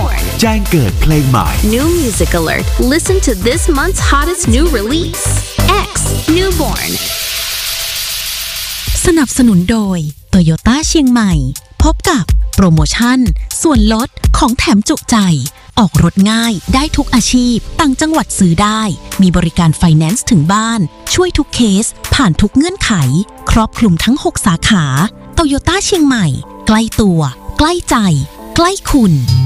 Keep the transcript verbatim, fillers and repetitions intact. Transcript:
Newborn แจ้งเกิดเพลงใหม่ New Music Alert Listen to this month's hottest new release X Newborn สนับสนุนโดย Toyota เชียงใหม่พบกับโปรโมชั่นส่วนลดของแถมจุใจออกรถง่ายได้ทุกอาชีพต่างจังหวัดซื้อได้มีบริการไฟแนนซ์ถึงบ้านช่วยทุกเคสผ่านทุกเงื่อนไขครอบคลุมทั้งหกสาขา Toyota เชียงใหม่ใกล้ตัวใกล้ใจใกล้คุณ